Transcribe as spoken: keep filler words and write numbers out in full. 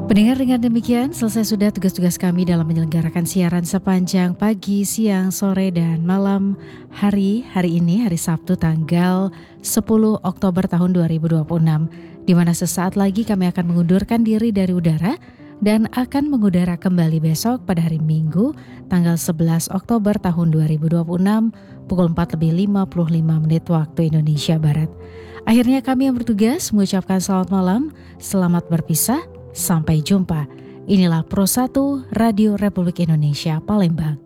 Pendengar, dengan demikian selesai sudah tugas-tugas kami dalam menyelenggarakan siaran sepanjang pagi, siang, sore, dan malam hari hari ini, hari Sabtu tanggal sepuluh Oktober tahun dua ribu dua puluh enam, di mana sesaat lagi kami akan mengundurkan diri dari udara dan akan mengudara kembali besok pada hari Minggu tanggal sebelas Oktober tahun dua ribu dua puluh enam pukul empat lebih lima puluh lima menit waktu Indonesia Barat. Akhirnya kami yang bertugas mengucapkan selamat malam, selamat berpisah. Sampai jumpa. Inilah Pro satu Radio Republik Indonesia Palembang.